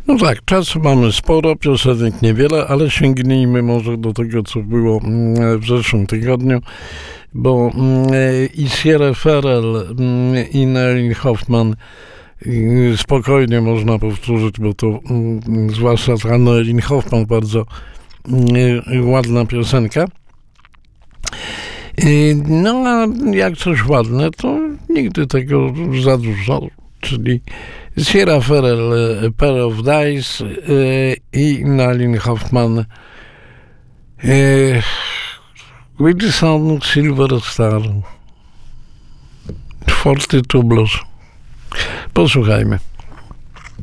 No tak, czasu mamy sporo, piosenek niewiele, ale sięgnijmy może do tego, co było w zeszłym tygodniu, bo i Sierra Ferrell, i Neil Hoffman spokojnie można powtórzyć, bo to zwłaszcza ta Neil Hoffman bardzo ładna piosenka. No a jak coś ładne, to nigdy tego za dużo, czyli Sierra Ferrell, Pair of Dice i Neil Hoffman, Wilson Silver Star, 42 Blues. Posłuchajmy.